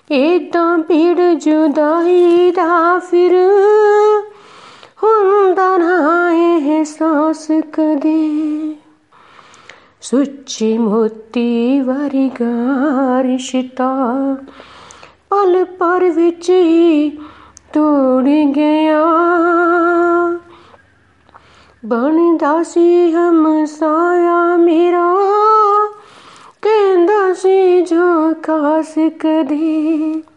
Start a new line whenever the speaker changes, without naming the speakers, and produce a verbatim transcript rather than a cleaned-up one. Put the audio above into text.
ਏਦਾਂ ਭੀੜ ਜੁਦਾਈ ਦਾ ਫਿਰ ਹੁੰਦਾ ਨਾ ਅਹਿਸਾਸ ਕਦੇ। ਸੁੱਚੇ ਮੋਤੀ ਵਰਗਾ ਰਿਸ਼ਤਾ ਪਲ ਭਰ ਵਿੱਚ ਹੀ ਤੋੜ ਗਿਆ। ਬਣਦਾ ਸੀ ਹਮਸਾਇਆ ਮੇਰਾ, ਕਹਿੰਦਾ ਸੀ ਜੋ ਖਾਸ ਕਦੇ।